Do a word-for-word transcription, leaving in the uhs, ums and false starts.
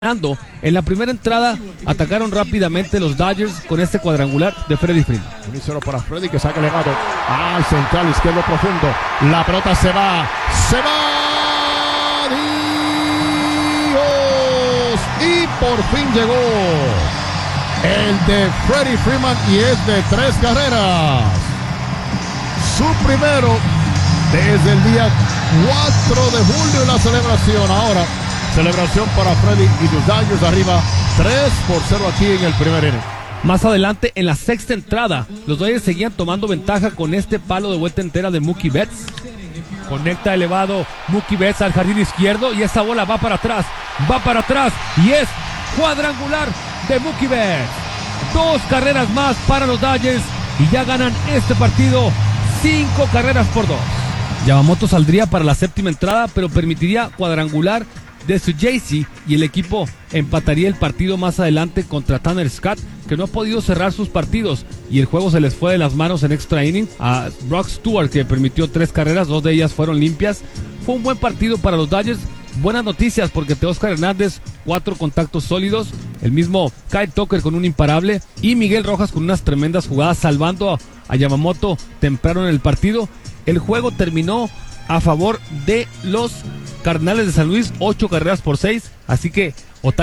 En la primera entrada atacaron rápidamente los Dodgers con este cuadrangular de Freddie Freeman. uno cero para Freddie, que saca elevado al central izquierdo profundo. La pelota se va, se va. Dios, y por fin llegó el de Freddie Freeman y es de tres carreras. Su primero desde el día cuatro de julio en la celebración. Ahora celebración para Freddie y los Dodgers arriba tres por cero aquí en el primer inning. Más adelante, en la sexta entrada, los Dodgers seguían tomando ventaja con este palo de vuelta entera de Mookie Betts. Conecta elevado Mookie Betts al jardín izquierdo y esa bola va para atrás, va para atrás y es cuadrangular de Mookie Betts. Dos carreras más para los Dodgers y ya ganan este partido cinco carreras por dos. Yamamoto saldría para la séptima entrada, pero permitiría cuadrangular de su Jaycee y el equipo empataría el partido más adelante contra Tanner Scott, que no ha podido cerrar sus partidos y el juego se les fue de las manos en extra inning a Brock Stewart, que permitió tres carreras, dos de ellas fueron limpias. Fue un buen partido para los Dodgers. Buenas noticias porque Teóscar Hernández, cuatro contactos sólidos, el mismo Kyle Tucker con un imparable y Miguel Rojas con unas tremendas jugadas salvando a, a Yamamoto temprano en el partido. El juego terminó a favor de los Cardenales de San Luis, ocho carreras por seis, así que